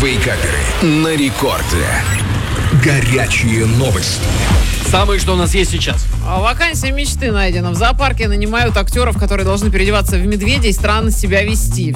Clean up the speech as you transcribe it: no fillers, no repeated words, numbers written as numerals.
Вейкаперы на рекорде. Горячие новости. Самое, что у нас есть сейчас. Вакансия мечты найдена. В зоопарке нанимают актеров, которые должны переодеваться в медведей и странно себя вести.